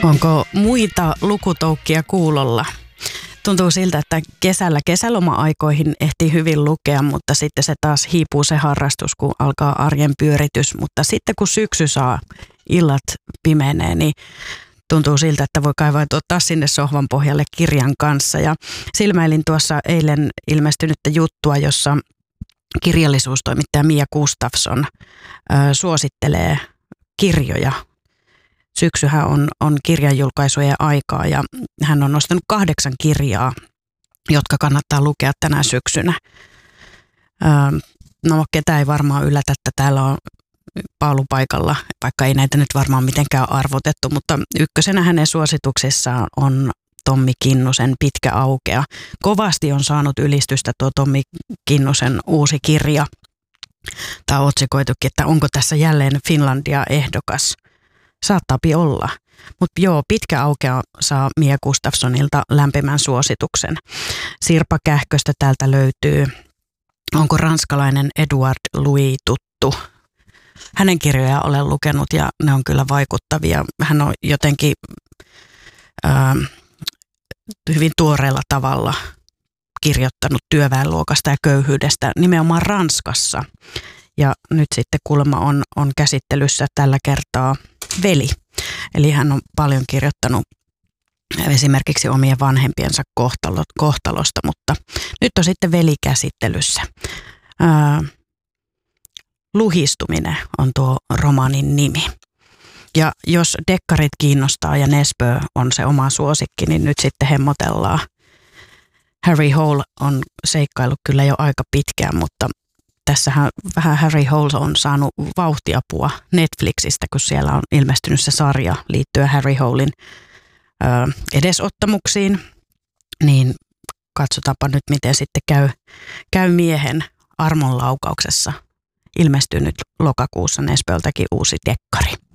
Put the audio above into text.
Onko muita lukutoukkia kuulolla? Tuntuu siltä, että kesäloma-aikoihin ehtii hyvin lukea, mutta sitten se taas hiipuu se harrastus, kun alkaa arjen pyöritys. Mutta sitten kun syksy saa, illat pimenee, niin tuntuu siltä, että voi kaivautua taas sinne sohvan pohjalle kirjan kanssa. Ja silmäilin tuossa eilen ilmestynyttä juttua, jossa kirjallisuustoimittaja Mia Gustafsson suosittelee kirjoja. Syksyhän on kirjanjulkaisujen aikaa ja hän on nostanut 8 kirjaa, jotka kannattaa lukea tänä syksynä. No ketä ei varmaan yllätä, että täällä on paalupaikalla, vaikka ei näitä nyt varmaan mitenkään arvotettu, mutta ykkösenä hänen suosituksissaan on Tommi Kinnusen Pitkä aukea. Kovasti on saanut ylistystä tuo Tommi Kinnusen uusi kirja. Tämä on otsikoitukin, että onko tässä jälleen Finlandia ehdokas. Saattaapi olla. Mutta joo, Pitkä aukea saa Mia Gustafssonilta lämpimän suosituksen. Sirpa Kähköstä täältä löytyy. Onko ranskalainen Edouard Louis tuttu? Hänen kirjojaan olen lukenut ja ne on kyllä vaikuttavia. Hän on jotenkin hyvin tuoreella tavalla kirjoittanut työväenluokasta ja köyhyydestä nimenomaan Ranskassa. Ja nyt sitten kuulemma on käsittelyssä tällä kertaa veli. Eli hän on paljon kirjoittanut esimerkiksi omien vanhempiensa kohtalosta, mutta nyt on sitten veli käsittelyssä. Luhistuminen on tuo romaanin nimi. Ja jos dekkarit kiinnostaa ja Nesbø on se oma suosikki, niin nyt sitten hemmotellaan. Harry Hole on seikkailu kyllä jo aika pitkään, mutta tässähän vähän Harry Hole on saanut vauhtiapua Netflixistä, kun siellä on ilmestynyt se sarja liittyen Harry Holen edesottamuksiin. Niin katsotaanpa nyt, miten sitten käy miehen armonlaukauksessa. Ilmestyy nyt lokakuussa Nesbøltäkin uusi dekkari.